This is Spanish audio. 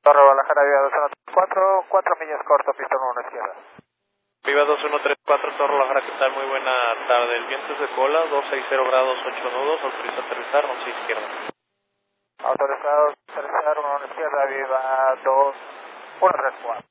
Torre Guadalajara, Viva 2134, 4 millas corto, pista 1 izquierda. Viva 2134, Torre Guadalajara, ¿qué tal? Muy buena tarde. El viento es de cola, 260 grados, 8 nudos, autoriza aterrizar, 11 izquierda. Autorizado aterrizar 1 izquierda, Viva 2134.